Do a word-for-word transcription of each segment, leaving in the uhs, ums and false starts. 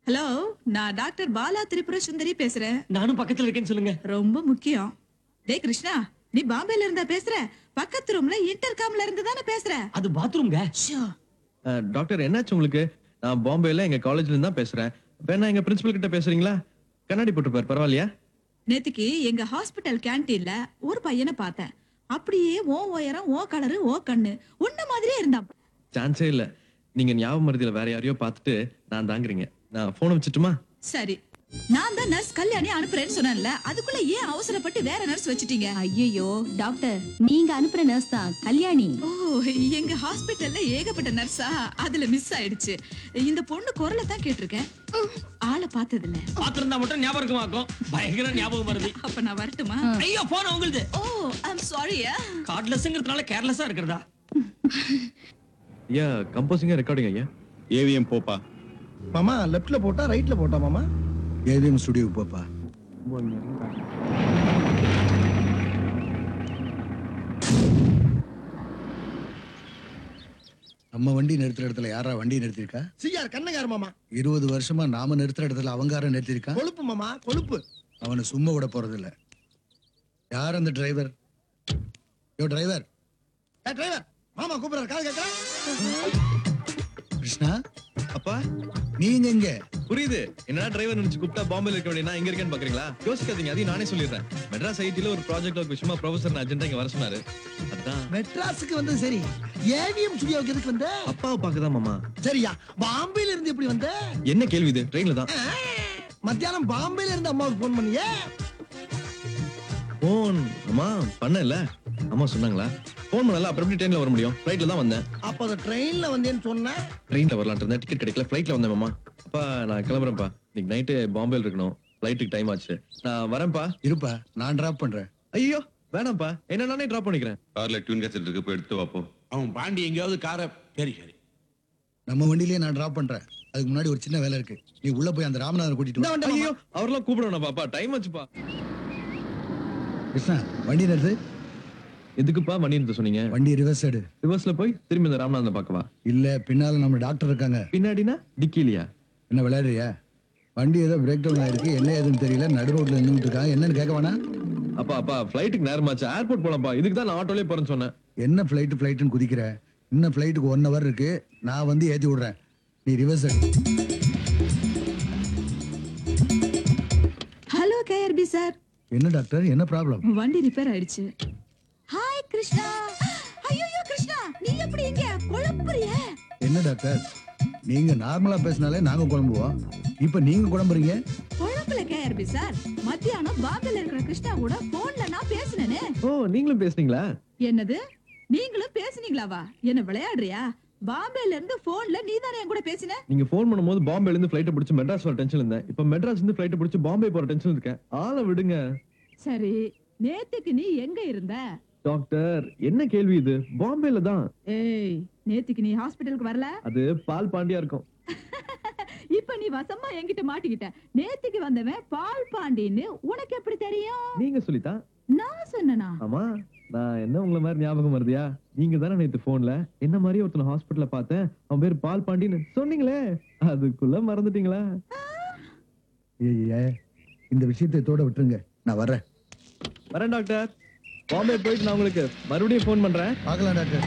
Hello, நான் doctor Bala Tripura Sundari பேசுறேன். நானும் பக்கத்துல இருக்கேன்னு சொல்லுங்க. ரொம்ப முக்கியம். டேய் கிருஷ்ணா, நீ பாம்பேல இருந்தா பேசுற? பக்கத்து ரூம்ல இன்டர்காம்ல இருந்து தானே பேசுற? அது பாத்ரூம்ங்க. ஷோ. அஹ், டாக்டர் என்னாச்சு உங்களுக்கு? நான் பாம்பேல எங்க காலேஜ்ல இருந்து தான் பேசுறேன். வேணா எங்க பிரின்சிபல் கிட்ட பேசுறீங்களா? கண்ணாடி போட்டுப்பாரு, பரவாயில்லையா? நேத்துக்கு எங்க ஹாஸ்பிடல் கேண்டீன்ல ஒரு பையனை பார்த்தேன். அப்படியே ஓ உயரம், ஓ கலரு, ஓ கண்ணு உன்ன மாதிரியே இருந்தான். சான்ஸே இல்ல. நீங்க ஞாபகம் மருதியில வேற யாரையோ பார்த்துட்டு நான் தாங்குறீங்க. நான் போன் வச்சுட்டுமா? சரி, நான் தான் நர்ஸ் கல்யாணி அனுப்புறேன்னு சொன்னேன்ல, அதுக்குள்ள ஏன் அவசரப்பட்டு வேற நர்ஸ் வச்சிட்டீங்க? ஐயோ டாக்டர், நீங்க அனுப்புற நர்ஸ் தான் கல்யாணி. ஓ, எங்க ஹாஸ்பிடல்ல ஏகப்பட்ட நர்ஸா, அதுல மிஸ் ஆயிடுச்சு. இந்த பொண்ணு குரலை தான் கேட்டிருக்கேன், ஆளை பார்த்தது இல்ல. பாத்திருந்தா மட்டும் ஞாபகம் இருக்குமாக்கும். பயங்கர ஞாபகம் வருது. அப்ப நான் வரட்டுமா? ஐயோ போன் உங்களுது. ஓ, ஐம் சாரியா. கார்ட்லெஸ்ங்கிறதுனால கேர்லெஸ்ஸா இருக்கிறதா? ஐயா, கம்போசிங்கா ரெக்கார்டிங் ஐயா. ஏவிஎம் போப்பா. மாமா லெஃப்ட்ல போட்டா ரைட்ல போட்டா மாமா? ஏவிஎம் ஸ்டுடியோ போப்பா. நம்ம வண்டி நிறுத்துற இடத்துல யாரா வண்டி நிறுத்திருக்கா? சிஆர் கண்ணகார் மாமா. இருபது வருஷமா நாம நிறுத்துற இடத்துல அவங்கார நிறுத்திருக்கா? கொழுப்பு மாமா, கொழுப்பு. அவனை சும்மா விட போறது இல்ல. யார் அந்த டிரைவர்? யோ டிரைவர். ஏ டிரைவர், மாமா கூப்பிடுறாரு, கால் கேட்கறா. கிருஷ்ணா, அப்பா நீங்க எங்க? புரியுது. என்னடா டிரைவர் நினைச்சு கூப்பிட்டா பாம்பேல இருக்க வேண்டிய நான் எங்க இருக்கேன்னு பாக்குறீங்களா? யோசிக்காதீங்க, அதையும் நானே சொல்லிடுறேன். மெட்ராஸ் ஐடில ஒரு ப்ராஜெக்ட் ஒர்க் விஷயமா ப்ரொஃபசர் அர்ஜென்ட்டா இங்க வர சொன்னாரு. அதான் மெட்ராஸுக்கு வந்து சரி, ஏவிஎம் ஸ்டுடியோவுக்கு எதுக்கு வந்த? அப்பாவை பார்க்கதான் மாமா. சரியா, பாம்பேல இருந்து எப்படி வந்த? என்ன கேள்வி இது? ட்ரெயின்ல தான். ஆ, மத்தியானம் பாம்பேல இருந்து அம்மாவுக்கு போன் பண்ணியே. போன் அம்மா பண்ணல. அம்மா சொன்னாங்களா? போன் பண்ணல. அப்புறம் எப்படி ட்ரெயின்ல வர முடியும்? ஃளைட்ல தான் வந்தேன். அப்ப அந்த ட்ரெயின்ல வந்தேன்னு சொன்ன. ட்ரெயின்ல வரலாம்னு இருந்தேன், டிக்கெட் கிடைக்கல. ஃளைட்ல வந்தேன் மாமா. அப்பா நான் கிளம்புறேன்ப்பா. இன்னைக்கு நைட்டு பாம்பேல இருக்கணும். ஃளைட்டுக்கு டைம் ஆச்சு. நான் வரேன்ப்பா. இருப்பா, நான் டிராப் பண்றேன். ஐயோ வேணாம்ப்பா, என்ன நானே டிராப் பண்ணிக்கிறேன். கார்ல டியூன் கேசட் இருக்கு, போய் எடுத்து வாப்போ. அவன் பாண்டி எங்கேயாவது காரை. சரி சரி, நம்ம வண்டியிலேயே நான் டிராப் பண்றேன். அதுக்கு முன்னாடி ஒரு சின்ன வேலை இருக்கு. நீ உள்ள போய் அந்த ராமநாதனை கூட்டிட்டு வா. ஐயோ அவரெல்லாம் கூப்பிடணும் பாப்பா, டைம் ஆச்சுப்பா. கிருஷ்ணா, வண்டி நிறுத்து. எதுக்குப்பா வண்டி நிறுத்த சொன்னீங்க? வண்டி ரிவர்ஸ் எடு. ரிவர்ஸ்ல போய் திரும்பி இந்த ராமநாதன் பார்க்கவா? இல்ல, பின்னால நம்ம டாக்டர் இருக்காங்க. பின்னாடினா டிக்கிலியா? என்ன விளையாடுறியா? வண்டி ஏதோ பிரேக் டவுன் ஆயிருக்கு, என்ன ஏதுன்னு தெரியல. நடு ரோட்ல நின்னுட்டு இருக்காங்க, என்னன்னு கேட்க வேணா? அப்பா அப்பா ஃளைட்டுக்கு நேரமாச்சு, ஏர்போர்ட் போலாம்ப்பா. இதுக்கு தான் நான் ஆட்டோலயே போறேன்னு சொன்னேன். என்ன ஃபிளைட் ஃபிளைட்னு குதிக்கிற? இன்னும் ஃபிளைட்டுக்கு ஒன் ஹவர் இருக்கு. நான் வந்து ஏத்தி விடுறேன், நீ ரிவர்ஸ் எடு. Hello KRP sir. என்ன டாக்டர், என்ன ப்ராப்ளம்? வண்டி ரிப்பேர் ஆயிடுச்சு. ஹாய் கிருஷ்ணா. ஐயோ கிருஷ்ணா, நீ எப்படி இங்க? குழப்புறிய? என்ன டாக்டர், நீங்க நார்மலா பேசினாலே நாங்க குழம்புவோம், இப்ப நீங்க குழம்புறீங்க. குழப்பல கேஆர்பி சார். மத்தியானம் பாம்பேல இருக்கிற கிருஷ்ணா கூட போன்ல நான் பேசினேனே. ஓ, நீங்களும் பேசுனீங்களா? என்னது, நீங்களும் பேசுனீங்களாவா? என்ன விளையாடுறியா? பாம்பேல இருந்து போன்ல நீ தானே என் கூட பேசின. நீங்க போன் பண்ணும்போது பாம்பேல இருந்து ஃளைட்டை பிடிச்சு மெட்ராஸ் வர டென்ஷன் இருந்தேன். இப்ப மெட்ராஸ் இருந்து ஃளைட்டை பிடிச்சு பாம்பே போற டென்ஷன் இருக்கேன். ஆளை விடுங்க. சரி, நேத்துக்கு நீ எங்க இருந்த? டாக்டர் என்ன கேள்வி இது? பாம்பேல தான். ஏய், நேத்துக்கு நீ ஹாஸ்பிடலுக்கு வரல? அது பால் பாண்டியா இருக்கும். இப்ப நீ வசமா என்கிட்ட மாட்டிக்கிட்ட. நேத்துக்கு வந்தவன் பால் பாண்டின்னு உனக்கு எப்படி தெரியும்? நீங்க சொல்லித்தான். நான் சொன்னனா? ஆமா, நான் என்ன உங்களை மாதிரி ஞாபகம் வருதியா? நீங்க தானே நேத்து போன்ல என்ன மாதிரி ஒருத்தன ஹாஸ்பிடல்ல பார்த்தேன், அவன் பேர் பால் பாண்டின்னு சொன்னீங்களே, அதுக்குள்ள மறந்துட்டீங்களா? ஏய், இந்த விஷயத்தை தோட விட்டுருங்க, நான் வர்றேன். வரேன் டாக்டர். பாம்பே போயிட்டு நான் உங்களுக்கு மறுபடியும் போன் பண்றேன். பார்க்கலாம் டாக்டர்.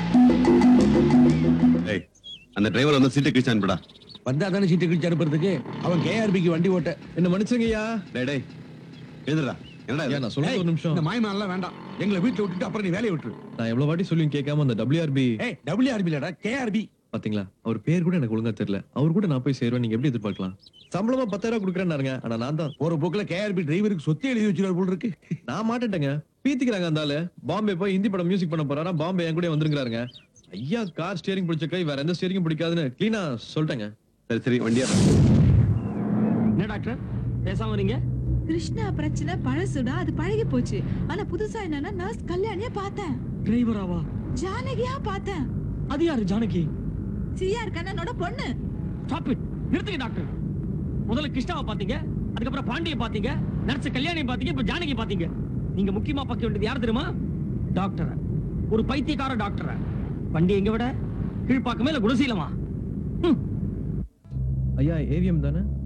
ஏய், அந்த டிரைவர் வந்து சீட்டை கிழிச்சு அனுப்புடா. வந்தா தானே சீட்டு கிழிச்சு அனுப்புறதுக்கு. அவன் கேஆர்பிக்கு வண்டி ஓட்ட. என்ன மன்னிச்சுங்கய்யா. டேய் டேய், எழுதுடா. என்னடா ஐயா, இது? நான் சொல்றது ஏய், ஒரு நிமிஷம். இந்த மாயமாலாம் வேண்டாம். எங்களை வீட்டுல விட்டுட்டு அப்புறம் நீ வேலையை விட்டுரு. நான் எவ்வளவு வாட்டி சொல்லியும் கேட்காம அந்த டபிள்யூஆர்பி. ஏய், டபிள்யூஆர்பி இல்லடா, கேஆர்பி. பாத்தீங்களா, அவர் பேர் கூட எனக்கு ஒழுங்கா தெரியல. அவர் கூட நான் போய் சேருவேன், நீங்க எப்படி எதிர்பார்க்கலாம்? சம்பளமா பத்தாயிரம் ரூபாய் கொடுக்குறேன்னாருங்க. ஆனா நான் தான் ஒரு போக்குல கேஆர்பி டிரைவருக்கு சொத்து எழுதி வச்சிருவார் போல இருக்கு. நான் மாட்டேங்க. பீத்திக்கிறாங்க அந்த ஆளு. பாம்பே போய் ஹிந்தி படம் மியூசிக் பண்ண போறாரா, பாம்பே என் கூட வந்துருக்காருங்க. ஐயா, கார் ஸ்டியரிங் பிடிச்ச கை வேற எந்த ஸ்டியரிங் பிடிக்காதுன்னு கிளீனா சொல்லிட்டேங்க. சரி சரி, வண்டியா. என்ன டாக்டர் பேசாம வரீங்க? கிருஷ்ணா பிரச்சனை பழசுடா, அது பழகி போச்சு. ஆனா புதுசா என்னன்னா, நர்ஸ் கல்யாணிய பார்த்தேன். டிரைவராவா? ஜானகியா பார்த்தேன். அது யாரு ஜானகி? சிஆர் கண்ணனோட பொண்ணு. ஸ்டாப் இட், நிறுத்துங்க டாக்டர். முதல்ல கிருஷ்ணாவை பாத்தீங்க, அதுக்கப்புறம் பாண்டியை பாத்தீங்க, நர்ஸ் கல்யாணியை பாத்தீங்க, இப்ப ஜானகி பாத்தீங்க. நீங்க முக்கியமா பார்க்க வேண்டியது யார் தெரியுமா? டாக்டர். ஒரு பைத்தியக்கார டாக்டர். வண்டி எங்க விட கீழ்பாக்கமே இல்ல குணசீலமா? ஐயா, ஏவிஎம் தானே?